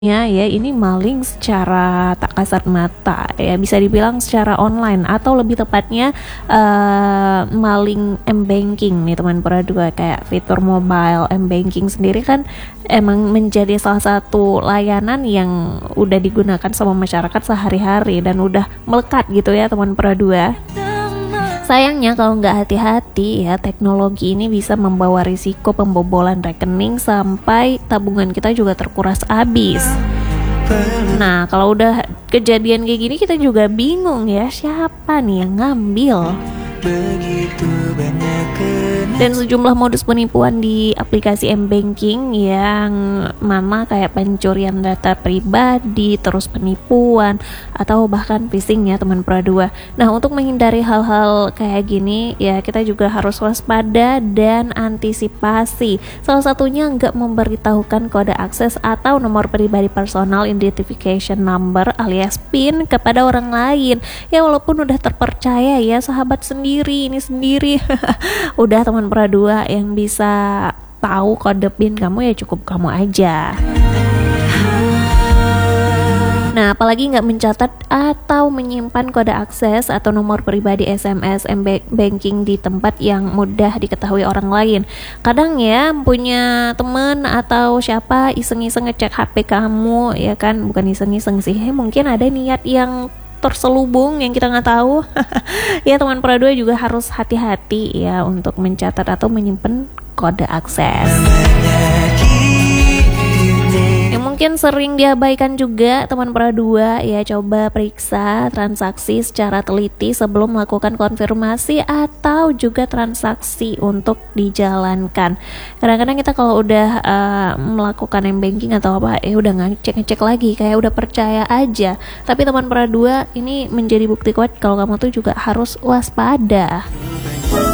Ya, ini maling secara tak kasat mata, ya bisa dibilang secara online atau lebih tepatnya maling m-banking nih teman Pura2. Kayak fitur mobile m-banking sendiri kan emang menjadi salah satu layanan yang udah digunakan sama masyarakat sehari-hari dan udah melekat gitu ya teman Pura2. Sayangnya kalau nggak hati-hati ya, teknologi ini bisa membawa risiko pembobolan rekening sampai tabungan kita juga terkuras habis. Nah, kalau udah kejadian kayak gini kita juga bingung ya, siapa nih yang ngambil? Dan sejumlah modus penipuan di aplikasi m-banking yang mana kayak pencurian data pribadi, terus penipuan atau bahkan phishing ya teman Pura2. Nah, untuk menghindari hal-hal kayak gini ya kita juga harus waspada dan antisipasi. Salah satunya nggak memberitahukan kode akses atau nomor pribadi personal identification number alias PIN kepada orang lain. Ya walaupun udah terpercaya ya, sahabat sendiri ini sendiri udah teman Pura2 yang bisa tahu kode PIN kamu ya cukup kamu aja. Nah, apalagi nggak mencatat atau menyimpan kode akses atau nomor pribadi SMS banking di tempat yang mudah diketahui orang lain. Kadang ya punya temen atau siapa iseng-iseng ngecek HP kamu, ya kan, bukan iseng-iseng sih, mungkin ada niat yang terselubung yang kita nggak tahu. Ya teman Pura2 juga harus hati-hati ya untuk mencatat atau menyimpan kode akses. Yang mungkin sering diabaikan juga teman Pura2 ya, coba periksa transaksi secara teliti sebelum melakukan konfirmasi atau juga transaksi untuk dijalankan. Kadang-kadang kita kalau udah melakukan m-banking atau apa udah ngecek lagi, kayak udah percaya aja. Tapi teman Pura2 ini menjadi bukti kuat kalau kamu tuh juga harus waspada.